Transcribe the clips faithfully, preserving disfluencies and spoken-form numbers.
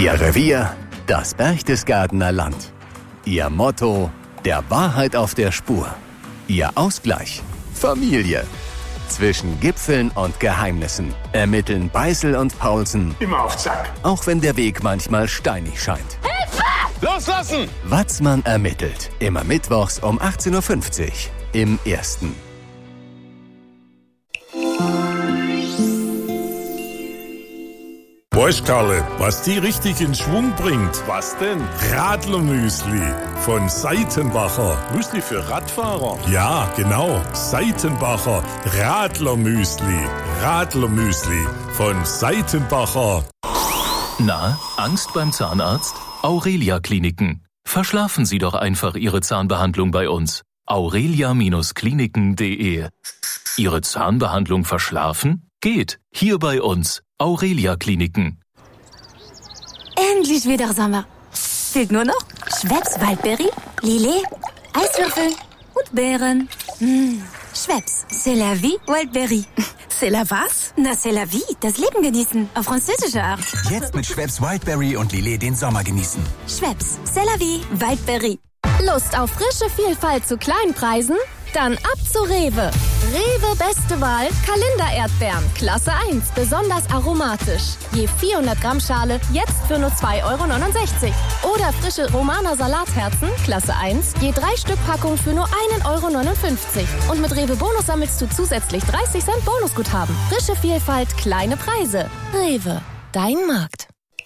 Ihr Revier, das Berchtesgadener Land. Ihr Motto, der Wahrheit auf der Spur. Ihr Ausgleich, Familie. Zwischen Gipfeln und Geheimnissen ermitteln Beißel und Paulsen immer auf Zack. Auch wenn der Weg manchmal steinig scheint. Hilfe! Loslassen! Watzmann ermittelt. Immer mittwochs um achtzehn Uhr fünfzig im Ersten. Weißt Karle, was die richtig in Schwung bringt? Was denn? Radlermüsli von Seitenbacher. Müsli für Radfahrer? Ja, genau. Seitenbacher Radlermüsli. Radlermüsli von Seitenbacher. Na, Angst beim Zahnarzt? Aurelia Kliniken. Verschlafen Sie doch einfach Ihre Zahnbehandlung bei uns. aurelia Kliniken punkt de. Ihre Zahnbehandlung verschlafen? Geht. Hier bei uns. Aurelia Kliniken. Endlich wieder Sommer. Fehlt nur noch Schweppes Waldberry, Lillet, Eiswürfel und Beeren. Mmh. Schweppes, c'est la vie, Waldberry. C'est la was? Na, c'est la vie, das Leben genießen, auf französische Art. Jetzt mit Schweppes Wildberry und Lillet den Sommer genießen. Schweppes, c'est la vie, Waldberry. Lust auf frische Vielfalt zu kleinen Preisen? Dann ab zu Rewe. Rewe beste Wahl, Kalender-Erdbeeren, Klasse eins, besonders aromatisch. Je vierhundert Gramm Schale, jetzt für nur zwei Euro neunundsechzig. Oder frische Romaner Salatherzen, Klasse eins, je drei Stück Packung für nur ein Euro neunundfünfzig. Und mit Rewe Bonus sammelst du zusätzlich dreißig Cent Bonusguthaben. Frische Vielfalt, kleine Preise. Rewe, dein Markt.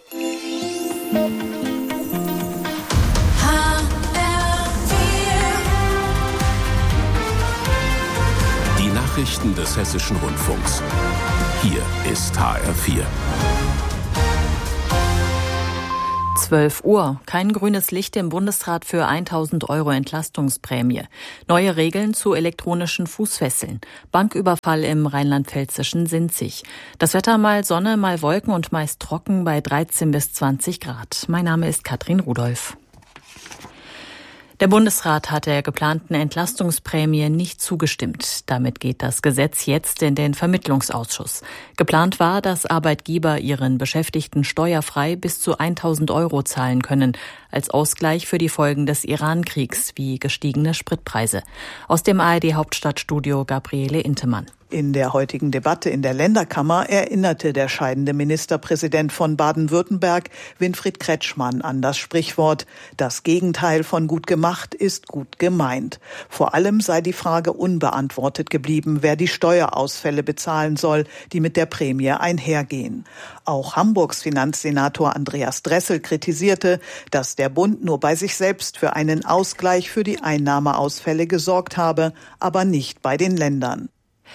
Nachrichten des Hessischen Rundfunks. Hier ist H R vier. zwölf Uhr. Kein grünes Licht im Bundesrat für tausend Euro Entlastungsprämie. Neue Regeln zu elektronischen Fußfesseln. Banküberfall im rheinland-pfälzischen Sinzig. Das Wetter mal Sonne, mal Wolken und meist trocken bei dreizehn bis zwanzig Grad. Mein Name ist Katrin Rudolph. Der Bundesrat hat der geplanten Entlastungsprämie nicht zugestimmt. Damit geht das Gesetz jetzt in den Vermittlungsausschuss. Geplant war, dass Arbeitgeber ihren Beschäftigten steuerfrei bis zu tausend Euro zahlen können, als Ausgleich für die Folgen des Iran-Kriegs wie gestiegene Spritpreise. Aus dem A R D-Hauptstadtstudio Gabriele Intemann. In der heutigen Debatte in der Länderkammer erinnerte der scheidende Ministerpräsident von Baden-Württemberg, Winfried Kretschmann, an das Sprichwort: Das Gegenteil von gut gemacht ist gut gemeint. Vor allem sei die Frage unbeantwortet geblieben, wer die Steuerausfälle bezahlen soll, die mit der Prämie einhergehen. Auch Hamburgs Finanzsenator Andreas Dressel kritisierte, dass der Bund nur bei sich selbst für einen Ausgleich für die Einnahmeausfälle gesorgt habe, aber nicht bei den Ländern.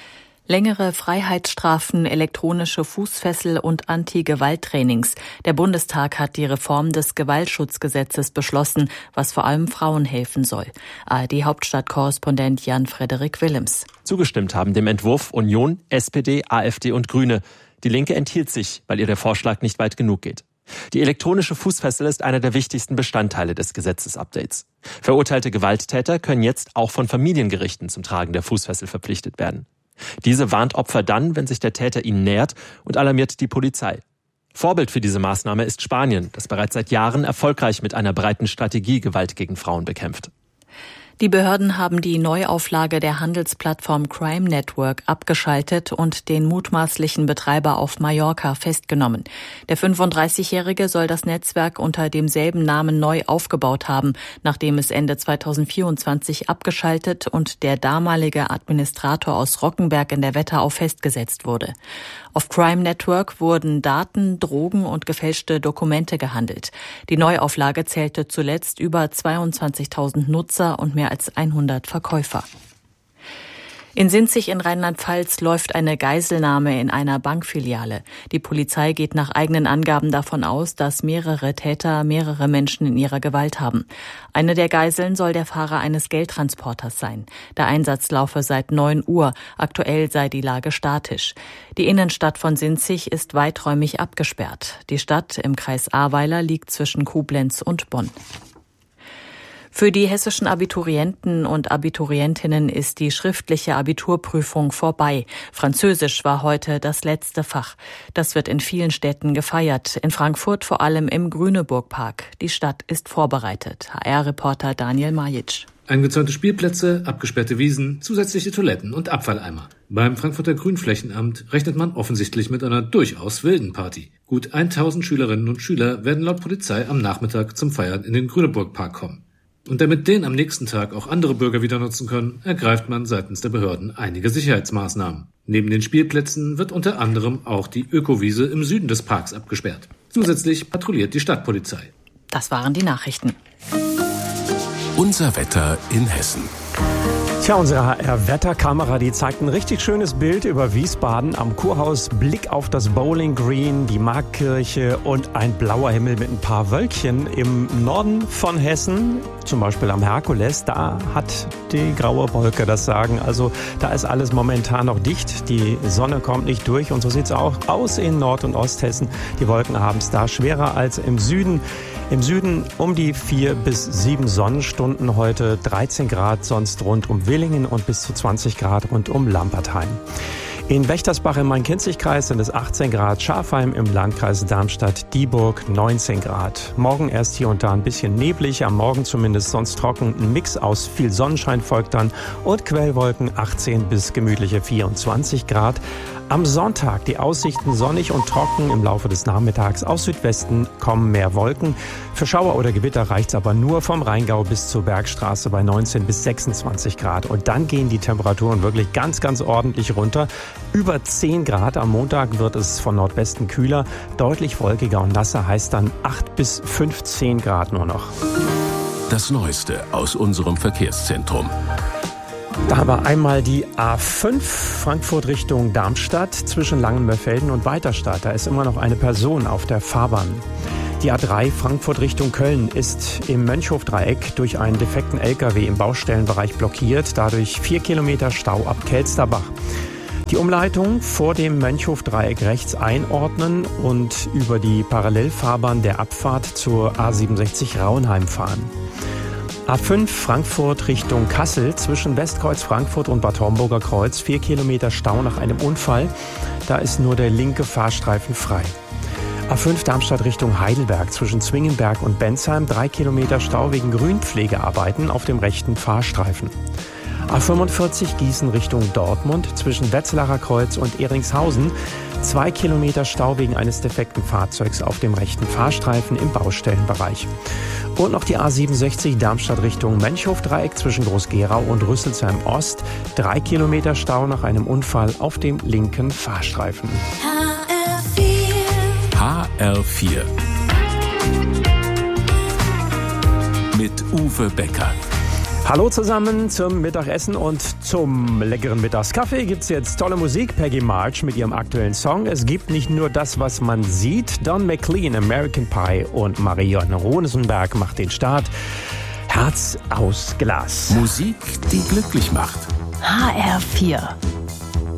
Längere Freiheitsstrafen, elektronische Fußfessel und Anti-Gewalt-Trainings. Der Bundestag hat die Reform des Gewaltschutzgesetzes beschlossen, was vor allem Frauen helfen soll. A R D-Hauptstadtkorrespondent Jan-Frederik Willems. Zugestimmt haben dem Entwurf Union, S P D, AfD und Grüne. Die Linke enthielt sich, weil ihr der Vorschlag nicht weit genug geht. Die elektronische Fußfessel ist einer der wichtigsten Bestandteile des Gesetzesupdates. Verurteilte Gewalttäter können jetzt auch von Familiengerichten zum Tragen der Fußfessel verpflichtet werden. Diese warnt Opfer dann, wenn sich der Täter ihnen nähert, und alarmiert die Polizei. Vorbild für diese Maßnahme ist Spanien, das bereits seit Jahren erfolgreich mit einer breiten Strategie Gewalt gegen Frauen bekämpft. Die Behörden haben die Neuauflage der Handelsplattform Crime Network abgeschaltet und den mutmaßlichen Betreiber auf Mallorca festgenommen. Der fünfunddreißigjährige soll das Netzwerk unter demselben Namen neu aufgebaut haben, nachdem es Ende zweitausendvierundzwanzig abgeschaltet und der damalige Administrator aus Rockenberg in der Wetterau festgesetzt wurde. Auf Crime Network wurden Daten, Drogen und gefälschte Dokumente gehandelt. Die Neuauflage zählte zuletzt über zweiundzwanzigtausend Nutzer und mehr als hundert Verkäufer. In Sinzig in Rheinland-Pfalz läuft eine Geiselnahme in einer Bankfiliale. Die Polizei geht nach eigenen Angaben davon aus, dass mehrere Täter mehrere Menschen in ihrer Gewalt haben. Eine der Geiseln soll der Fahrer eines Geldtransporters sein. Der Einsatz laufe seit neun Uhr. Aktuell sei die Lage statisch. Die Innenstadt von Sinzig ist weiträumig abgesperrt. Die Stadt im Kreis Ahrweiler liegt zwischen Koblenz und Bonn. Für die hessischen Abiturienten und Abiturientinnen ist die schriftliche Abiturprüfung vorbei. Französisch war heute das letzte Fach. Das wird in vielen Städten gefeiert. In Frankfurt vor allem im Grüneburg-Park. Die Stadt ist vorbereitet. H R-Reporter Daniel Majic. Eingezäunte Spielplätze, abgesperrte Wiesen, zusätzliche Toiletten und Abfalleimer. Beim Frankfurter Grünflächenamt rechnet man offensichtlich mit einer durchaus wilden Party. Gut tausend Schülerinnen und Schüler werden laut Polizei am Nachmittag zum Feiern in den Grüneburg-Park kommen. Und damit den am nächsten Tag auch andere Bürger wieder nutzen können, ergreift man seitens der Behörden einige Sicherheitsmaßnahmen. Neben den Spielplätzen wird unter anderem auch die Ökowiese im Süden des Parks abgesperrt. Zusätzlich patrouilliert die Stadtpolizei. Das waren die Nachrichten. Unser Wetter in Hessen. Tja, unsere H R-Wetterkamera, die zeigt ein richtig schönes Bild über Wiesbaden am Kurhaus, Blick auf das Bowling Green, die Marktkirche und ein blauer Himmel mit ein paar Wölkchen. Im Norden von Hessen, zum Beispiel am Herkules, da hat die graue Wolke das Sagen. Also da ist alles momentan noch dicht, die Sonne kommt nicht durch und so sieht es auch aus in Nord- und Osthessen. Die Wolken haben es da schwerer als im Süden. Im Süden um die vier bis sieben Sonnenstunden heute, dreizehn Grad sonst rund um Willingen und bis zu zwanzig Grad rund um Lampertheim. In Wächtersbach im Main-Kinzig-Kreis sind es achtzehn Grad, Schafheim im Landkreis Darmstadt-Dieburg neunzehn Grad. Morgen erst hier und da ein bisschen neblig, am Morgen zumindest sonst trocken. Ein Mix aus viel Sonnenschein folgt dann und Quellwolken achtzehn bis gemütliche vierundzwanzig Grad. Am Sonntag die Aussichten sonnig und trocken, im Laufe des Nachmittags aus Südwesten kommen mehr Wolken. Für Schauer oder Gewitter reicht's aber nur vom Rheingau bis zur Bergstraße bei neunzehn bis sechsundzwanzig Grad. Und dann gehen die Temperaturen wirklich ganz, ganz ordentlich runter. Über zehn Grad am Montag wird es von Nordwesten kühler, deutlich wolkiger und nasser heißt dann acht bis fünfzehn Grad nur noch. Das Neueste aus unserem Verkehrszentrum. Da war einmal die A fünf Frankfurt Richtung Darmstadt zwischen Langenmörfelden und Weiterstadt. Da ist immer noch eine Person auf der Fahrbahn. Die A drei Frankfurt Richtung Köln ist im Mönchhofdreieck durch einen defekten L K W im Baustellenbereich blockiert. Dadurch vier Kilometer Stau ab Kelsterbach. Die Umleitung vor dem Mönchhofdreieck rechts einordnen und über die Parallelfahrbahn der Abfahrt zur A siebenundsechzig Rauenheim fahren. A fünf Frankfurt Richtung Kassel zwischen Westkreuz Frankfurt und Bad Homburger Kreuz. Vier Kilometer Stau nach einem Unfall. Da ist nur der linke Fahrstreifen frei. A fünf Darmstadt Richtung Heidelberg zwischen Zwingenberg und Bensheim. Drei Kilometer Stau wegen Grünpflegearbeiten auf dem rechten Fahrstreifen. A fünfundvierzig Gießen Richtung Dortmund zwischen Wetzlarer Kreuz und Eringshausen. Zwei Kilometer Stau wegen eines defekten Fahrzeugs auf dem rechten Fahrstreifen im Baustellenbereich. Und noch die A siebenundsechzig Darmstadt Richtung Mönchhofdreieck zwischen Groß-Gerau und Rüsselsheim Ost. Drei Kilometer Stau nach einem Unfall auf dem linken Fahrstreifen. H R vier mit Uwe Becker. Hallo zusammen zum Mittagessen und zum leckeren Mittagskaffee gibt's jetzt tolle Musik. Peggy March mit ihrem aktuellen Song. Es gibt nicht nur das, was man sieht. Don McLean, American Pie und Marion Rosenberg macht den Start. Herz aus Glas. Musik, die glücklich macht. H R vier.